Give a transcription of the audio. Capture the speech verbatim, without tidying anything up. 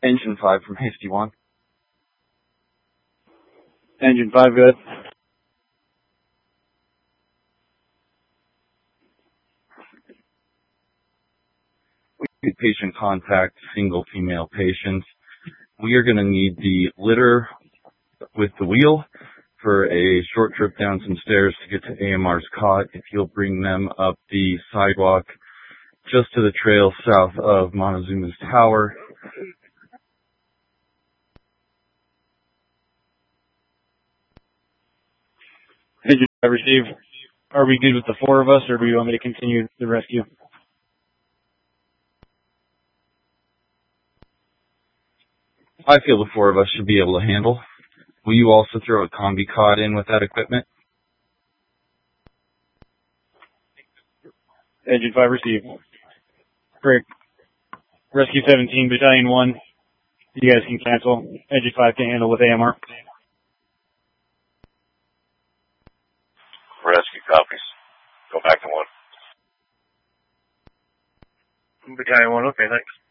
Engine five from Hasty One. Engine five, good. We need patient contact, single female patient. We are going to need the litter with the wheel for a short trip down some stairs to get to A M R's cot. If you'll bring them up the sidewalk just to the trail south of Montezuma's Tower. Engine five received. Are we good with the four of us, or do you want me to continue the rescue? I feel the four of us should be able to handle. Will you also throw a combi cot in with that equipment? Engine five received. Great. Rescue seventeen, Battalion one. You guys can cancel. Engine five can handle with A M R. Rescue copies. Go back to one. Battalion one, okay, thanks.